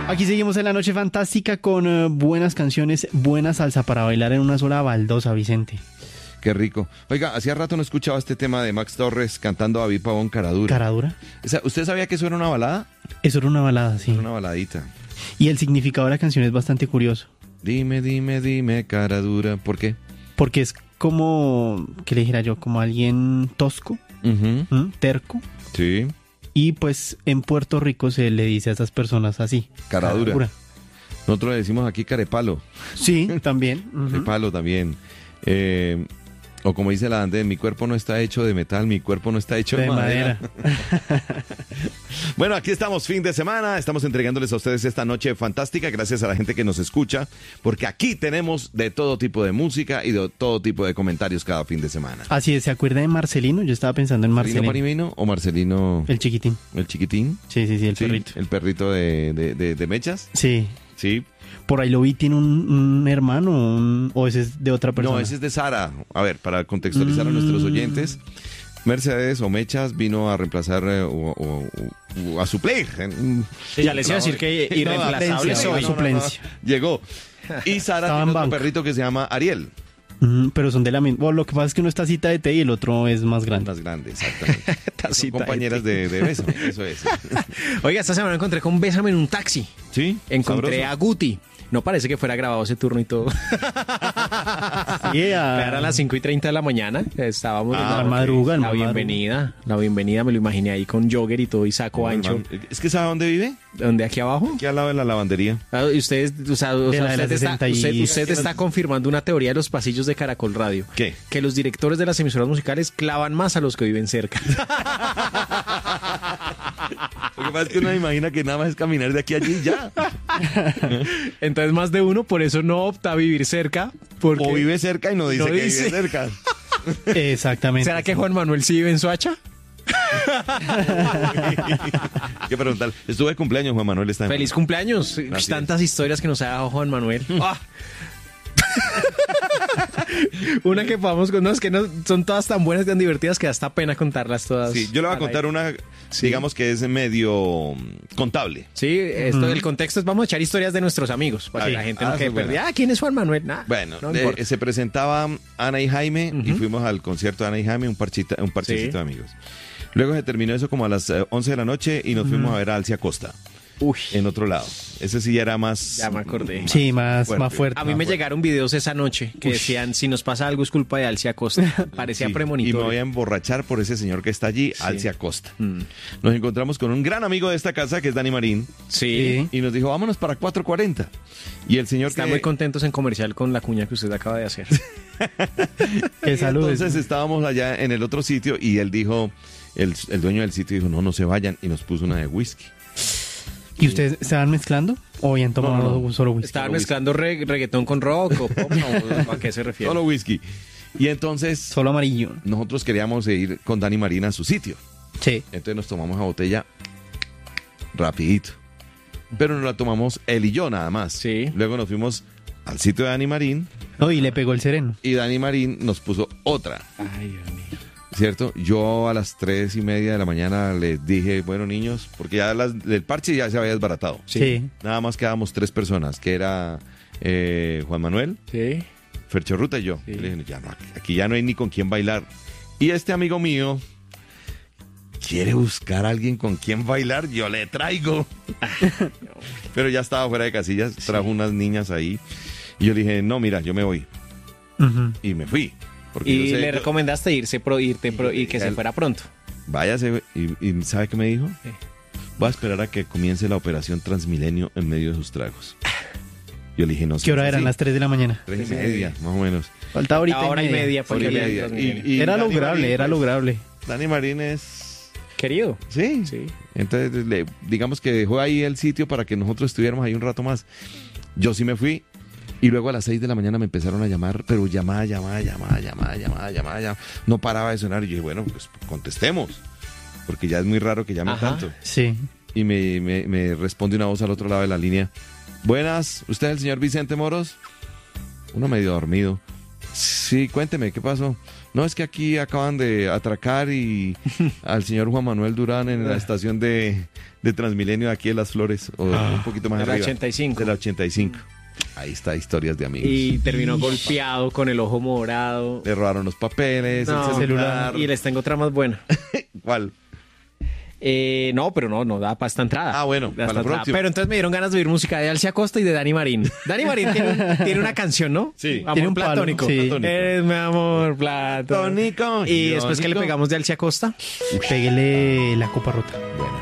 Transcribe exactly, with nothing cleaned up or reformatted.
Aquí seguimos en la noche fantástica con uh, buenas canciones, buena salsa para bailar en una sola baldosa, Vicente. Qué rico. Oiga, hacía rato no escuchaba este tema de Max Torres cantando a David Pavón, Caradura. ¿Caradura? ¿Usted sabía que eso era una balada? Eso era una balada, sí. Era una baladita. Y el significado de la canción es bastante curioso. Dime, dime, dime, Caradura. ¿Por qué? Porque es como, ¿qué le dijera yo? Como alguien tosco, Uh-huh. ¿m? terco. Sí. Y pues en Puerto Rico se le dice a esas personas así. Caradura. Caradura. Nosotros le decimos aquí carepalo. Sí, también. Uh-huh. Carepalo también. Eh, o como dice la Ande, mi cuerpo no está hecho de metal, mi cuerpo no está hecho de, De madera. madera. Bueno, aquí estamos, fin de semana. Estamos entregándoles a ustedes esta noche fantástica. Gracias a la gente que nos escucha. Porque aquí tenemos de todo tipo de música y de todo tipo de comentarios cada fin de semana. Así es, ¿se acuerda de Marcelino? Yo estaba pensando en ¿Marcelino Marcelino. Parimino o Marcelino El chiquitín. el chiquitín? Sí, sí, sí, el Sí, perrito. el perrito de, de, de, de mechas. Sí. Sí. Por ahí lo vi, tiene un, un hermano un- o ese es de otra persona. No, ese es de Sara. A ver, para contextualizar a Mm. nuestros oyentes, Mercedes o Mechas vino a reemplazar eh, o, o- o a suplir. en- Sí, ya les iba a decir que irreemplazable suplencia, soy. suplencia. Llegó. Y Sara Estaba tiene en otro banco. perrito que se llama Ariel. Mm, pero son de la misma. Bueno, lo que pasa es que uno está cita de té y el otro es más grande. Más grande, exactamente. Son Tacita de compañeras de, de beso. Eso es. Oiga, esta semana me encontré con Bésame en un taxi. ¿Sí? Encontré Sabroso. a Guti. No parece que fuera grabado ese turno y todo. Yeah. Eran las cinco y treinta de la mañana. Estábamos Ah, en la, ok. madruga, el la más bienvenida. La bienvenida me lo imaginé ahí con jogger y todo y saco No, ancho. hermano, es que ¿sabe dónde vive? ¿Dónde? ¿Aquí abajo? Aquí al lado de la lavandería. Ah, y ustedes, o sea, o De sea, la de la usted, está, sesenta y- usted, usted está confirmando una teoría de los pasillos de Caracol Radio. ¿Qué? Que los directores de las emisoras musicales clavan más a los que viven cerca. Lo que pasa es que uno imagina que nada más es caminar de aquí a allí y ya. Entonces más de uno por eso no opta a vivir cerca. Porque... O vive cerca y no dice No que dice. vive cerca. Exactamente. ¿Será que Juan Manuel sí vive en Soacha? Hay que preguntar. Estuve de cumpleaños, Juan Manuel está en- Feliz cumpleaños. Así Tantas historias que nos ha dado Juan Manuel. Ah. Una que podamos con no, es que no, son todas tan buenas, tan divertidas que da hasta pena contarlas todas. Sí, yo le voy a al contar aire. una, Sí. digamos que es medio mm, contable. Sí, esto, el contexto es vamos a echar historias de nuestros amigos para Ah, que la gente ah, no sí, quede buena. perdida. Ah, ¿quién es Juan Manuel? Nah, Bueno, no eh, importa. se presentaba Ana y Jaime y Ujú. fuimos al concierto de Ana y Jaime, un, parchita, un parchecito Sí. de amigos. Luego se terminó eso como a las eh, once de la noche y nos fuimos a ver a Alcia Costa Uy, en otro lado. Ese sí ya era más... ya me acordé. Sí, más fuerte. más fuerte. A mí Ah, me bueno. llegaron videos esa noche que Uy. decían, si nos pasa algo es culpa de Alcia Costa. Parecía Sí, y me premonitorio. voy a emborrachar por ese señor que está allí, Alcia Costa. Mm. Nos encontramos con un gran amigo de esta casa que es Dani Marín Sí. y nos dijo, vámonos para cuatro cuarenta. Y el señor Están que... muy contentos en comercial con la cuña que usted acaba de hacer. Qué salud. Entonces estábamos allá en el otro sitio y él dijo, el, el dueño del sitio dijo, no, no se vayan, y nos puso una de whisky. ¿Y ustedes se van mezclando o habían tomado No, no. solo whisky? Estaban whisky. mezclando re- reggaetón con rock o pop. ¿O ¿A qué se refiere? Solo whisky. Y entonces Solo amarillo. nosotros queríamos ir con Dani Marín a su sitio. Sí. Entonces nos tomamos la botella rapidito. Pero nos la tomamos él y yo nada más. Sí. Luego nos fuimos al sitio de Dani Marín No, y le pegó el sereno. y Dani Marín nos puso otra. Ay, Dios mío. ¿Cierto? Yo a las tres y media de la mañana les dije, bueno niños, porque ya las, el parche ya se había desbaratado. Sí. Nada más quedábamos tres personas, que era eh, Juan Manuel, Sí. Fercho Ruta y yo. Sí. Y le dije, ya no, aquí ya no hay ni con quién bailar. Y este amigo mío quiere buscar a alguien con quien bailar, yo le traigo. Pero ya estaba fuera de casillas, trajo unas niñas ahí. Y yo le dije, no, mira, yo me voy. Ujú. Y me fui. Porque Y yo sé- le yo- recomendaste irse pro, irte pro- y que se Él- fuera pronto. váyase. Y, y ¿sabe qué me dijo? ¿Qué? Voy a esperar a que comience la operación Transmilenio en medio de sus tragos. Yo le dije, no sé. ¿Qué hora eran? Las tres de la mañana. Tres y media, más o menos. Faltaba ahorita Hora y media. Hora y porque media. le- Y- y Era Dani lograble, Marín, era pues, lograble. Dani Marín es... Querido. Sí. Sí. Entonces, le- digamos que dejó ahí el sitio para que nosotros estuviéramos ahí un rato más. Yo sí me fui. Y luego a las seis de la mañana me empezaron a llamar, pero llamada, llamada, llamada, llamada, llamada, llamada, llamada. No paraba de sonar. Y yo dije, bueno, pues contestemos. Porque ya es muy raro que llame Ajá. tanto. Sí. Y me, me, me responde una voz al otro lado de la línea. Buenas, ¿usted es el señor Vicente Moros? Uno medio dormido. Sí, cuénteme, ¿qué pasó? No, es que aquí acaban de atracar y al señor Juan Manuel Durán en la estación de, de Transmilenio de aquí de Las Flores, o un poquito más De la arriba. ochenta y cinco. De la ochenta y cinco. Ahí está, historias de amigos. Y terminó golpeado con el ojo morado. Le robaron los papeles, No, el celular. Y les tengo otra más buena. ¿Cuál? Eh, no, pero no, no da para esta entrada. Ah, bueno, Da para esta la entrada. próxima. Pero entonces me dieron ganas de oír música de Alcia Costa y de Dani Marín. Dani Marín tiene, un- tiene una canción, ¿no? Sí. Amor Tiene un palo, platónico. sí. Eres mi amor platónico. Tónico. Y después que le Iónico. pegamos de Alcia Costa. Péguele la copa rota. Bueno.